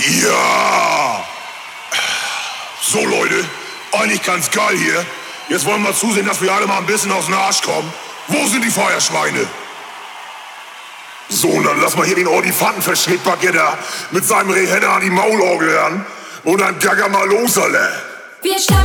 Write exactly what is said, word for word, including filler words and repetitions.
Ja! So, Leute, eigentlich ganz geil hier. Jetzt wollen wir zusehen, dass wir alle mal ein bisschen aus dem Arsch kommen. Wo sind die Feuerschweine? So, und dann lass mal hier den Ordifantenverschnittback da mit seinem Rehenner an die Maulorgel ran. Und dann gagger mal los, Alter. Wir